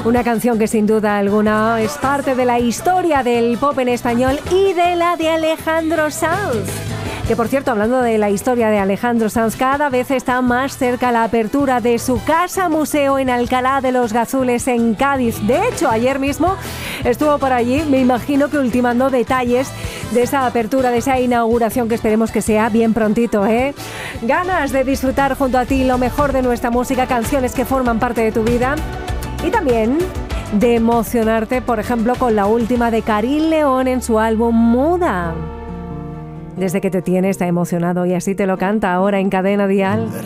Una canción que sin duda alguna es parte de la historia del pop en español y de la de Alejandro Sanz. Que por cierto, hablando de la historia de Alejandro Sanz, cada vez está más cerca la apertura de su casa museo en Alcalá de los Gazules, en Cádiz. De hecho, ayer mismo estuvo por allí, me imagino que ultimando detalles de esa apertura, de esa inauguración que esperemos que sea bien prontito, ¿eh? Ganas de disfrutar junto a ti lo mejor de nuestra música, canciones que forman parte de tu vida y también de emocionarte, por ejemplo, con la última de Karin León en su álbum Muda. Desde que te tiene está emocionado y así te lo canta ahora en Cadena Dial. De